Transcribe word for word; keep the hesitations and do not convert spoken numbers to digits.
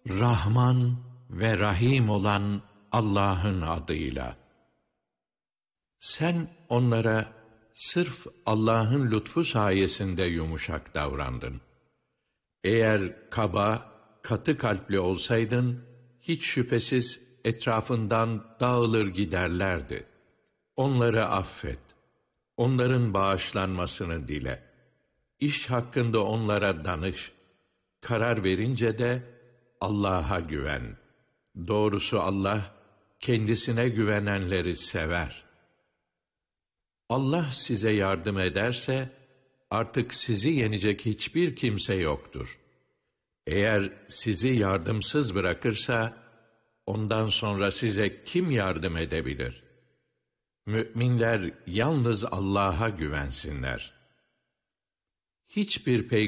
Rahman ve Rahim olan Allah'ın adıyla. Sen onlara sırf Allah'ın lütfu sayesinde yumuşak davrandın. Eğer kaba, katı kalpli olsaydın, hiç şüphesiz etrafından dağılır giderlerdi. Onları affet. Onların bağışlanmasını dile. İş hakkında onlara danış. Karar verince de Allah'a güven. Doğrusu Allah, kendisine güvenenleri sever. Allah size yardım ederse, artık sizi yenecek hiçbir kimse yoktur. Eğer sizi yardımsız bırakırsa, ondan sonra size kim yardım edebilir? Müminler yalnız Allah'a güvensinler. Hiçbir peygamber